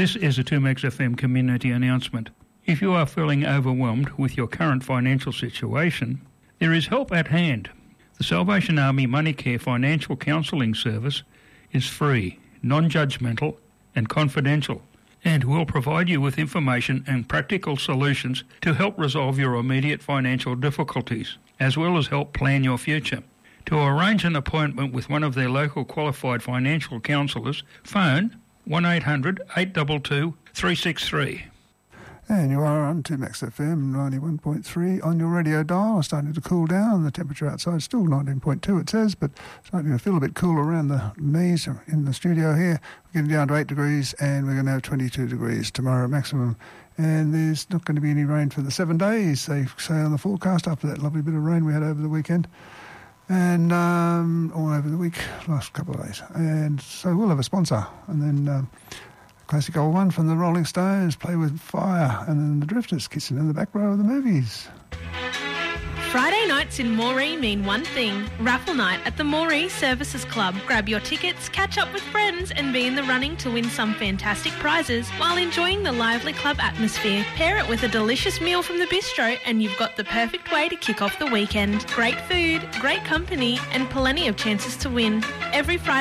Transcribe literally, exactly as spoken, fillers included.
This is a two Max F M community announcement. If you are feeling overwhelmed with your current financial situation, there is help at hand. The Salvation Army MoneyCare Financial Counselling Service is free, non-judgmental and confidential, and will provide you with information and practical solutions to help resolve your immediate financial difficulties, as well as help plan your future. To arrange an appointment with one of their local qualified financial counsellors, phone one eight hundred eight two two three six three. And you are on two Max F M ninety-one point three on your radio dial. It's starting to cool down. The temperature outside is still nineteen point two, it says, but starting to feel a bit cooler around the knees in the studio here. We're getting down to eight degrees, and we're going to have twenty-two degrees tomorrow maximum. And there's not going to be any rain for the seven days, they say on the forecast, after that lovely bit of rain we had over the weekend. And um, all over the week, last couple of days. And so we'll have a sponsor. And then um, classic old one from the Rolling Stones, Play With Fire. And then the Drifters, kissing in the back row of the movies. Friday nights in Moree mean one thing, raffle night at the Moree Services Club. Grab your tickets, catch up with friends and be in the running to win some fantastic prizes while enjoying the lively club atmosphere. Pair it with a delicious meal from the bistro and you've got the perfect way to kick off the weekend. Great food, great company and plenty of chances to win. Every Friday